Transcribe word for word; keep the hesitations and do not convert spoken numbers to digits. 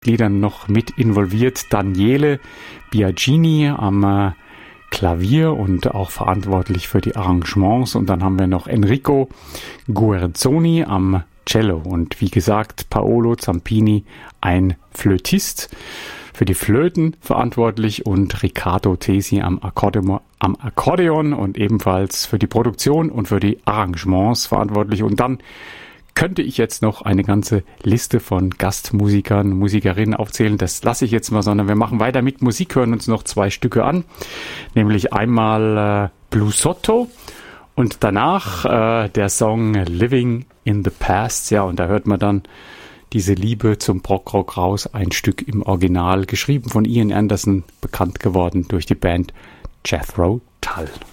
Liedern noch mit involviert. Daniele Biagini am äh, Klavier und auch verantwortlich für die Arrangements. Und dann haben wir noch Enrico Guerzoni am Cello. Und wie gesagt, Paolo Zampini, ein Flötist, für die Flöten verantwortlich, und Riccardo Tesi am Akkordeon, am Akkordeon und ebenfalls für die Produktion und für die Arrangements verantwortlich. Und dann könnte ich jetzt noch eine ganze Liste von Gastmusikern, Musikerinnen aufzählen. Das lasse ich jetzt mal, sondern wir machen weiter mit Musik, hören uns noch zwei Stücke an. Nämlich einmal äh, Bluesotto und danach äh, der Song Living in the Past. Ja, und da hört man dann diese Liebe zum Prog-Rock raus. Ein Stück im Original, geschrieben von Ian Anderson, bekannt geworden durch die Band Jethro Tull.